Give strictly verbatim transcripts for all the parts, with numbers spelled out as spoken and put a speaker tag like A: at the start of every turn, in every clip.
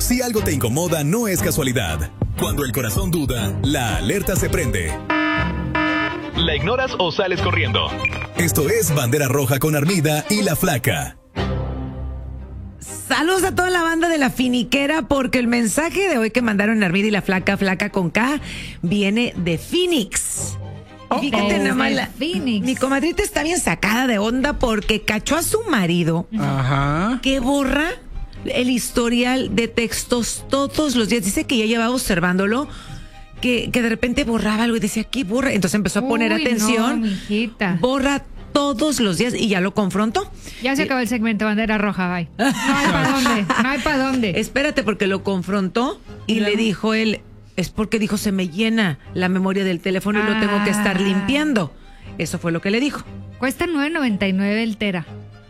A: Si algo te incomoda, no es casualidad. Cuando el corazón duda, la alerta se prende. ¿La ignoras o sales corriendo? Esto es Bandera Roja con Armida y La Flaca.
B: Saludos a toda la banda de La Finiquera, porque el mensaje de hoy que mandaron Armida y La Flaca, Flaca con K, viene de Phoenix.
C: Oh,
B: Fíjate
C: oh,
B: nada más,
C: de
B: la-
C: Phoenix.
B: mi comadrita está bien sacada de onda porque cachó a su marido
D: Ajá.
B: que borra el historial de textos todos los días. Dice que ya llevaba observándolo, que, que de repente borraba algo y decía, ¿qué borra? Entonces empezó a poner
C: Uy,
B: atención.
C: no, mijita.
B: Borra todos los días y ya lo confrontó.
C: Ya se acabó el segmento Bandera Roja, bye. No hay para dónde, no hay para dónde.
B: Espérate, porque lo confrontó y le dijo él, es porque dijo, se me llena la memoria del teléfono y lo tengo que estar
C: Ah.
B: limpiando. Eso fue lo que le dijo.
C: Cuesta nueve noventa y nueve el tera.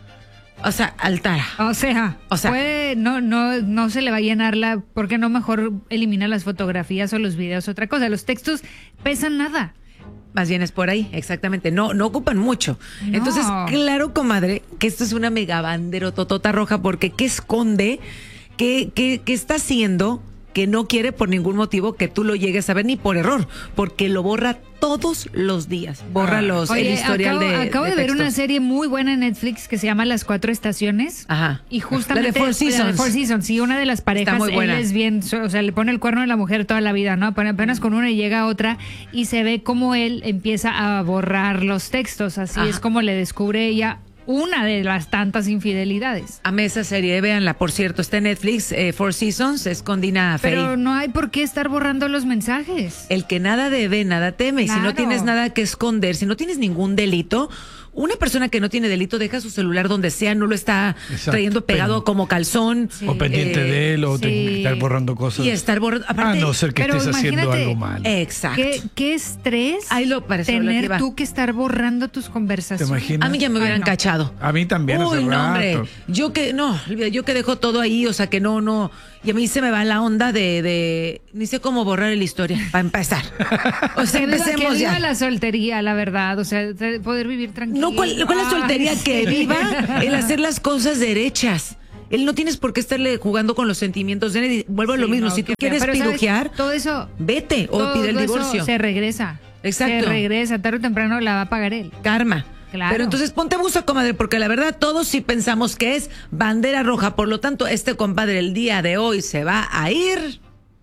B: O sea, Altara.
C: O sea,
B: O sea-
C: puede, no, no, no se le va a llenar la, ¿por qué no mejor elimina las fotografías o los videos? Otra cosa, los textos pesan nada.
B: Más bien es por ahí, exactamente. No, no ocupan mucho.
C: No.
B: Entonces, claro, comadre, que esto es una mega bandera totota roja, porque ¿qué esconde? ¿Qué, qué, qué está haciendo? Que no quiere por ningún motivo que tú lo llegues a ver, ni por error, porque lo borra todos los días. Borra
D: Ah.
B: los, el
C: Oye,
B: historial
C: acabo,
B: de
C: acabo de,
B: de
C: ver
B: textos.
C: una serie muy buena en Netflix que se llama Las Cuatro Estaciones.
B: Ajá.
C: Y justamente
B: La de Four
C: la
B: Seasons.
C: de Four Seasons, sí, una de las parejas,
B: muy buena.
C: él es bien, o sea, le pone el cuerno a la mujer toda la vida, ¿no? Apenas apenas con una y llega a otra y se ve cómo él empieza a borrar los textos, así
B: Ajá.
C: es como le descubre ella una de las tantas infidelidades.
B: Amé esa serie, véanla, por cierto, está en Netflix, eh, Four Seasons, es con Dina Fey.
C: Pero no hay por qué estar borrando los mensajes.
B: El que nada debe, nada teme. Y si no
C: Claro.
B: tienes nada que esconder, si no tienes ningún delito, una persona que no tiene delito deja su celular donde sea, no lo está
D: Exacto.
B: trayendo pegado
D: Pero-
B: como calzón.
C: Sí.
D: O pendiente
B: Eh,
D: de él, o
C: sí.
D: tengo que estar borrando cosas.
B: Y estar borrando.
D: A
B: Aparte,
D: no ser que
C: pero
D: estés haciendo
C: imagínate-
D: algo mal.
B: Exacto.
C: ¿Qué, qué estrés
B: Ahí lo pareció lo que
C: tener
B: iba.
C: tú que estar borrando tus
D: ¿Te
C: conversaciones.
D: imaginas?
B: A mí ya me hubieran
C: Ay, no.
B: cachado.
D: A mí también hace
B: Uy, no,
D: rato.
B: hombre. Yo que, no, olvida, yo que dejo todo ahí, o sea que no, no. Y a mí se me va la onda de, de ni sé cómo borrar la historia, para empezar. O sea,
C: Que viva-
B: empecemos
C: que viva
B: ya.
C: la soltería, la verdad, o sea, de poder vivir tranquilo.
B: No, ¿cuál, cuál es la soltería?
C: Ay,
B: Que
C: sí.
B: viva el hacer las cosas derechas. Él no tienes por qué estarle jugando con los sentimientos de nadie. Vuelvo a lo
C: Sí,
B: mismo,
C: no,
B: si tú
C: qué feo.
B: quieres
C: Pero, ¿sabes?
B: pirujear,
C: todo eso,
B: vete o
C: todo
B: pide el
C: eso
B: divorcio.
C: se regresa.
B: Exacto.
C: Se regresa, tarde o temprano la va a pagar él.
B: Karma.
C: Claro.
B: Pero entonces ponte buzo, comadre, porque la verdad todos sí pensamos que es bandera roja. Por lo tanto, este compadre el día de hoy se va a ir.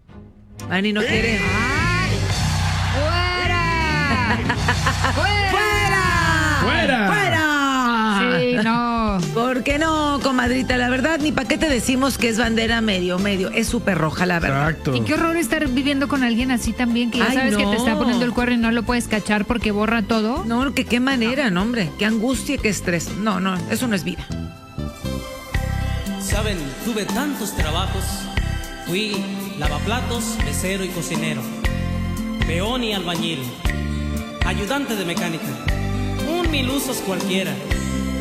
B: Ani no quiere.
C: ¡Fuera! ¡Fuera!
D: ¡Fuera!
B: ¡Fuera!
C: Sí, no.
B: ¿Por qué no, comadrita? La verdad, ni para qué te decimos que es bandera medio, medio. Es súper roja, la verdad.
D: Exacto.
C: Y qué horror estar viviendo con alguien así también, que ya
B: Ay,
C: sabes que
B: no.
C: te está poniendo el cuerno y no lo puedes cachar porque borra todo.
B: No, que qué manera, no, hombre. Qué angustia, qué estrés. No, no, eso no es vida.
E: Saben, tuve tantos trabajos. Fui lavaplatos, mesero y cocinero, peón y albañil, ayudante de mecánica, un mil usos cualquiera.